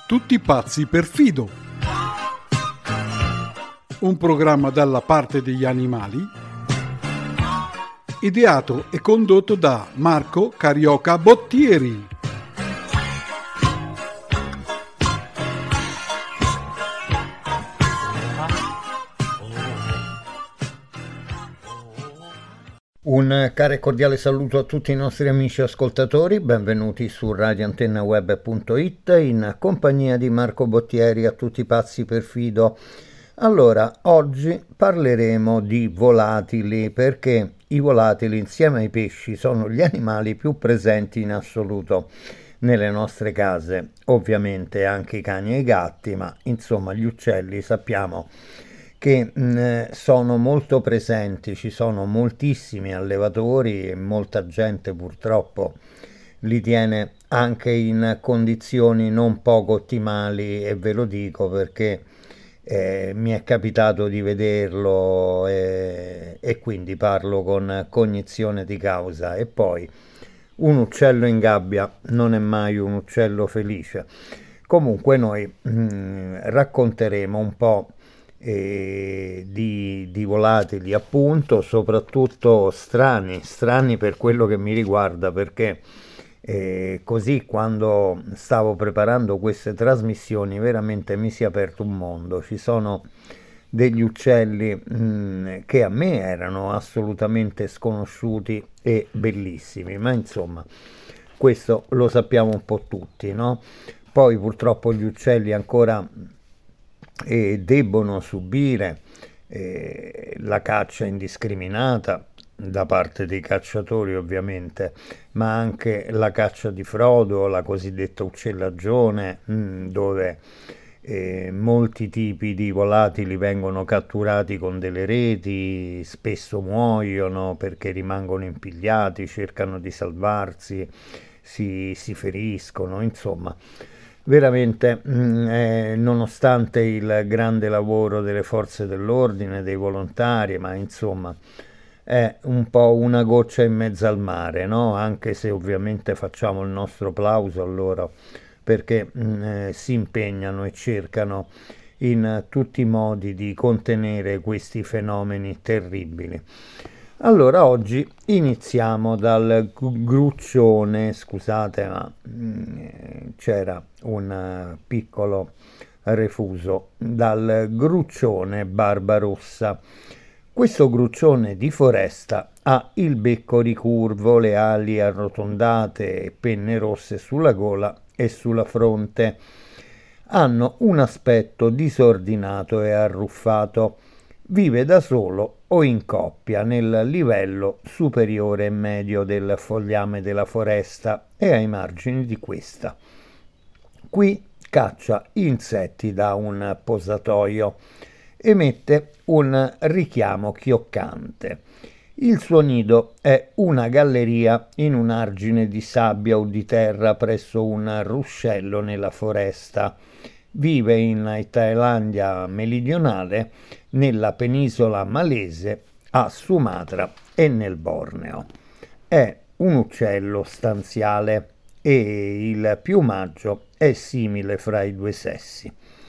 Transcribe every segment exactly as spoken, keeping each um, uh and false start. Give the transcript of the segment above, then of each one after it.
Tutti pazzi per Fido. Un programma dalla parte degli animali, ideato e condotto da Marco Carioca Bottieri. Un caro e cordiale saluto a tutti i nostri amici ascoltatori, benvenuti su radio antenna web punto it in compagnia di Marco Bottieri, a tutti pazzi per Fido. Allora, oggi parleremo di volatili, perché i volatili insieme ai pesci sono gli animali più presenti in assoluto nelle nostre case, ovviamente anche i cani e i gatti, ma insomma gli uccelli sappiamo che mh, sono molto presenti, ci sono moltissimi allevatori e molta gente purtroppo li tiene anche in condizioni non poco ottimali, e ve lo dico perché eh, mi è capitato di vederlo e, e quindi parlo con cognizione di causa. E poi un uccello in gabbia non è mai un uccello felice. Comunque noi mh, racconteremo un po' E di, di volatili, appunto, soprattutto strani, strani per quello che mi riguarda, perché eh, così quando stavo preparando queste trasmissioni veramente mi si è aperto un mondo. Ci sono degli uccelli mh, che a me erano assolutamente sconosciuti e bellissimi, ma insomma questo lo sappiamo un po' tutti, no? Poi purtroppo gli uccelli ancora e debbono subire eh, la caccia indiscriminata da parte dei cacciatori, ovviamente, ma anche la caccia di frodo, la cosiddetta uccellagione, mh, dove eh, molti tipi di volatili vengono catturati con delle reti, spesso muoiono perché rimangono impigliati, cercano di salvarsi, si, si feriscono, insomma. Veramente, eh, nonostante il grande lavoro delle forze dell'ordine, dei volontari, ma insomma è un po' una goccia in mezzo al mare, no? Anche se ovviamente facciamo il nostro plauso a loro, perché eh, si impegnano e cercano in tutti i modi di contenere questi fenomeni terribili. Allora, oggi iniziamo dal gruccione, scusate, ma mh, c'era un piccolo refuso, dal gruccione barbarossa. Questo gruccione di foresta ha il becco ricurvo, le ali arrotondate e penne rosse sulla gola e sulla fronte. Hanno un aspetto disordinato e arruffato. Vive da solo o in coppia nel livello superiore e medio del fogliame della foresta e ai margini di questa. Qui caccia insetti da un posatoio, emette un richiamo chioccante. Il suo nido è una galleria in un argine di sabbia o di terra presso un ruscello nella foresta. Vive in Thailandia meridionale, nella penisola malese, a Sumatra e nel Borneo. È un uccello stanziale e il piumaggio è simile fra i due sessi.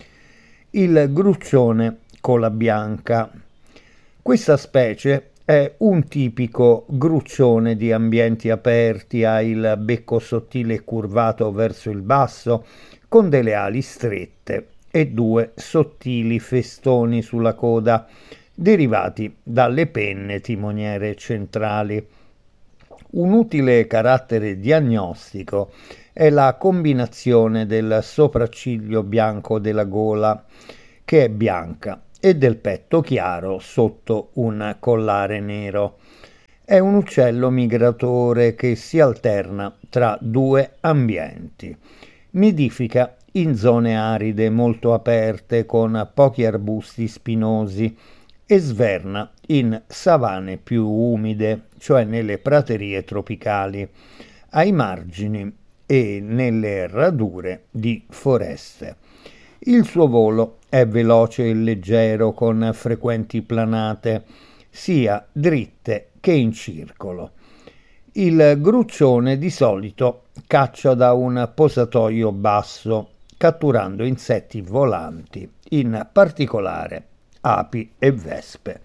Il gruccione cola bianca. Questa specie è un tipico gruccione di ambienti aperti, ha il becco sottile e curvato verso il basso, con delle ali strette e due sottili festoni sulla coda, derivati dalle penne timoniere centrali. Un utile carattere diagnostico è la combinazione del sopracciglio bianco della gola, che è bianca, e del petto chiaro sotto un collare nero. È un uccello migratore che si alterna tra due ambienti. Nidifica in zone aride molto aperte con pochi arbusti spinosi e sverna in savane più umide, cioè nelle praterie tropicali, ai margini e nelle radure di foreste. Il suo volo è veloce e leggero, con frequenti planate, sia dritte che in circolo. Il gruccione di solito caccia da un posatoio basso, catturando insetti volanti, in particolare api e vespe.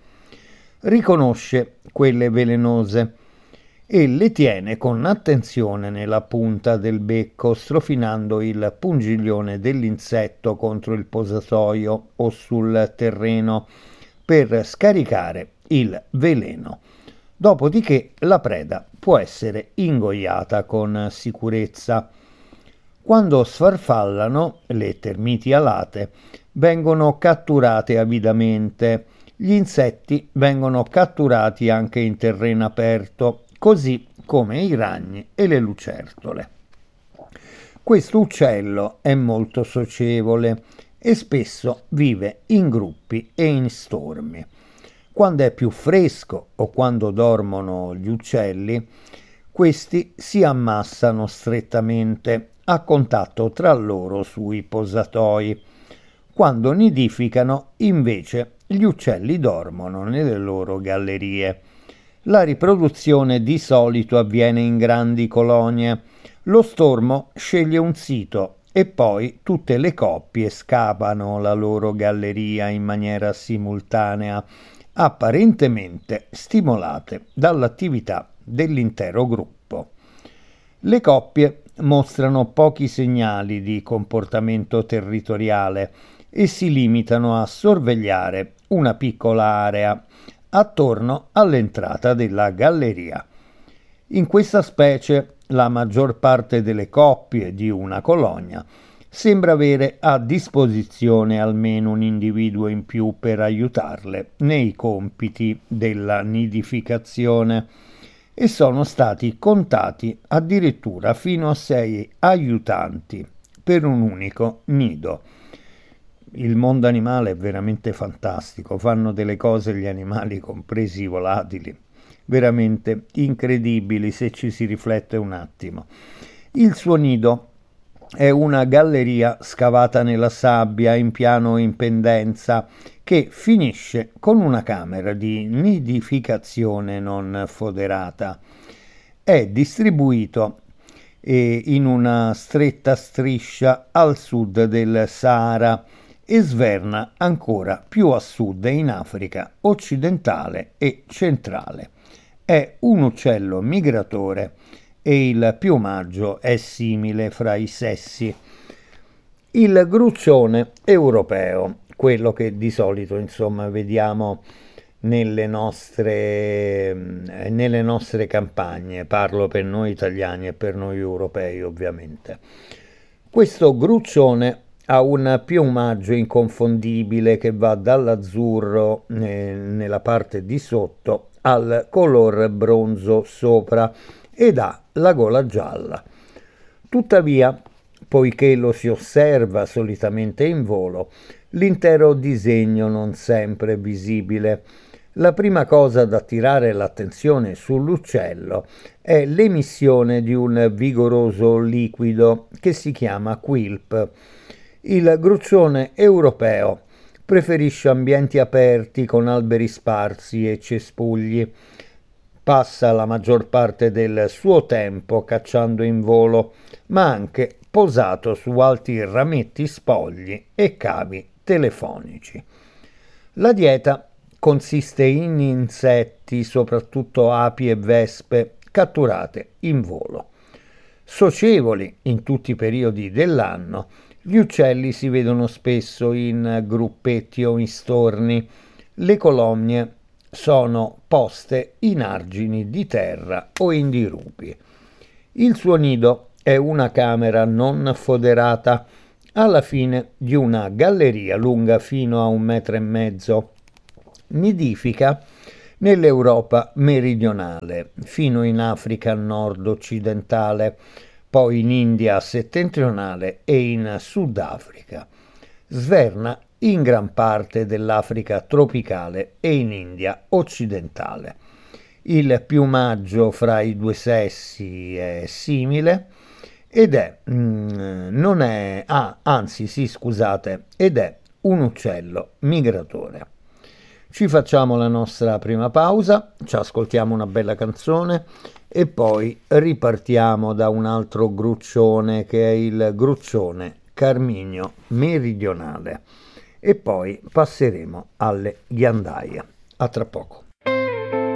Riconosce quelle velenose e le tiene con attenzione nella punta del becco, strofinando il pungiglione dell'insetto contro il posatoio o sul terreno per scaricare il veleno. Dopodiché la preda può essere ingoiata con sicurezza. Quando sfarfallano, le termiti alate vengono catturate avidamente. Gli insetti vengono catturati anche in terreno aperto, così come i ragni e le lucertole. Questo uccello è molto socievole e spesso vive in gruppi e in stormi. Quando è più fresco o quando dormono gli uccelli, questi si ammassano strettamente a contatto tra loro sui posatoi. Quando nidificano, invece, gli uccelli dormono nelle loro gallerie. La riproduzione di solito avviene in grandi colonie. Lo stormo sceglie un sito e poi tutte le coppie scavano la loro galleria in maniera simultanea, apparentemente stimolate dall'attività dell'intero gruppo. Le coppie mostrano pochi segnali di comportamento territoriale e si limitano a sorvegliare una piccola area attorno all'entrata della galleria. In questa specie, la maggior parte delle coppie di una colonia sembra avere a disposizione almeno un individuo in più per aiutarle nei compiti della nidificazione e sono stati contati addirittura fino a sei aiutanti per un unico nido. Il mondo animale è veramente fantastico, fanno delle cose gli animali, compresi i volatili, veramente incredibili se ci si riflette un attimo. Il suo nido è una galleria scavata nella sabbia in piano in pendenza che finisce con una camera di nidificazione non foderata. È distribuito eh, in una stretta striscia al sud del Sahara e sverna ancora più a sud in Africa occidentale e centrale. È un uccello migratore e il piumaggio è simile fra i sessi. Il gruccione europeo, quello che di solito insomma vediamo nelle nostre, nelle nostre campagne, parlo per noi italiani e per noi europei ovviamente. Questo gruccione ha un piumaggio inconfondibile che va dall'azzurro eh, nella parte di sotto al color bronzo sopra ed ha la gola gialla. Tuttavia, poiché lo si osserva solitamente in volo, l'intero disegno non sempre è visibile. La prima cosa ad attirare l'attenzione sull'uccello è l'emissione di un vigoroso liquido che si chiama quilp. Il gruccione europeo preferisce ambienti aperti con alberi sparsi e cespugli. Passa la maggior parte del suo tempo cacciando in volo, ma anche posato su alti rametti spogli e cavi telefonici. La dieta consiste in insetti, soprattutto api e vespe, catturate in volo. Socievoli in tutti i periodi dell'anno, gli uccelli si vedono spesso in gruppetti o in storni. Le colonie sono poste in argini di terra o in dirupi. Il suo nido è una camera non foderata alla fine di una galleria lunga fino a un metro e mezzo. Nidifica nell'Europa meridionale, fino in Africa nord-occidentale, poi in India settentrionale e in Sudafrica. Sverna in gran parte dell'Africa tropicale e in India occidentale. Il piumaggio fra i due sessi è simile ed è, mm, non è, ah, anzi sì scusate, ed è un uccello migratore. Ci facciamo la nostra prima pausa, ci ascoltiamo una bella canzone e poi ripartiamo da un altro gruccione che è il gruccione Carminio meridionale e poi passeremo alle ghiandaie. A tra poco.